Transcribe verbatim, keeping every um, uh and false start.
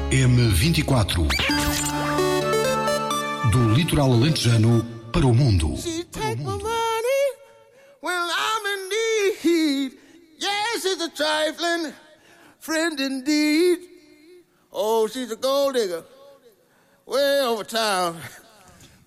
M vinte e quatro. Do litoral alentejano para o mundo. She take my money when I'm in need. Yes, she's a trifling friend indeed. Oh, she's a gold digger way over town.